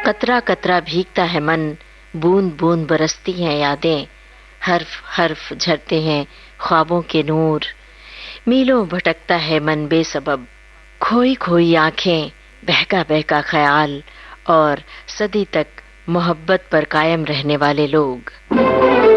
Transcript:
कतरा कतरा भीगता है मन, बूंद बूंद बरसती हैं यादें, हर्फ हर्फ झरते हैं ख्वाबों के नूर। मीलों भटकता है मन बेसबब, खोई खोई आंखें, बहका बहका ख्याल और सदी तक मोहब्बत पर कायम रहने वाले लोग।